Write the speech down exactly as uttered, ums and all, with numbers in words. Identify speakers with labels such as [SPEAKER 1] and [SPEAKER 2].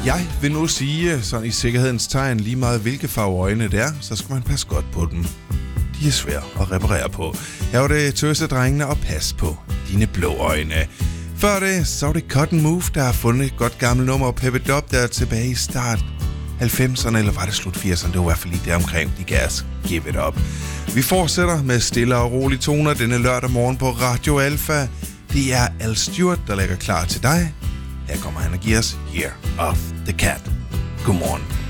[SPEAKER 1] Jeg vil nu sige, sådan i sikkerhedens tegn, lige meget hvilke farve øjne det er, så skal man passe godt på dem. De er svære at reparere på. Her var det tøsedrengene, og pas på dine blå øjne. Før det, så var det Cotton Move, der har fundet et godt gammelt nummer og peppet op der tilbage i start halvfemserne, eller var det slut firserne? Det var i hvert fald lige der omkring. De gas. Give it up. Vi fortsætter med stille og rolige toner denne lørdag morgen på Radio Alpha. Det er Al Stewart, der lægger klar til dig. Her kommer han og giver os Year of the Cat. Godmorgen.